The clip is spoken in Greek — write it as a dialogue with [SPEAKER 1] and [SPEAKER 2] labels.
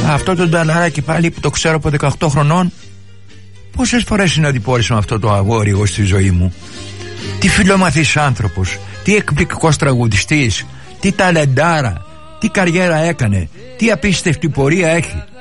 [SPEAKER 1] Αυτό το νταλαράκι πάλι που το ξέρω από 18 χρονών, πόσες φορές συναντηπόρησα με αυτό το αγόρι εγώ στη ζωή μου. Τι φιλομαθής άνθρωπος, τι εκπληκτικός τραγουδιστής, τι ταλεντάρα, τι καριέρα έκανε, τι απίστευτη πορεία έχει.